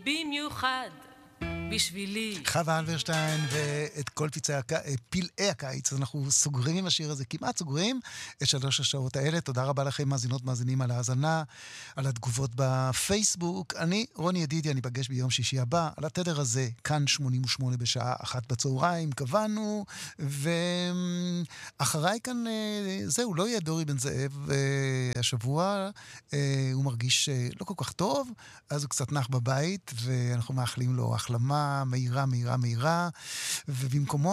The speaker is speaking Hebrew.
במיוחד בשבילי. חווה אלברשטיין ואת כל פלאי הקיץ. אנחנו סוגרים עם השיר הזה, כמעט סוגרים את 3 השעות האלה. תודה רבה לכם מאזינות מאזינים על ההאזנה, על התגובות בפייסבוק. אני רוני ידידי, אני פגש ביום שישי הבא על התדר הזה, כאן 88 בשעה 1 בצהריים, קבענו, ואחריי כאן זהו, לא יהיה דורי בן זאב השבוע, הוא מרגיש לא כל כך טוב, אז הוא קצת נח בבית, ואנחנו מאחלים לו החלמה מהירה, ובמקומו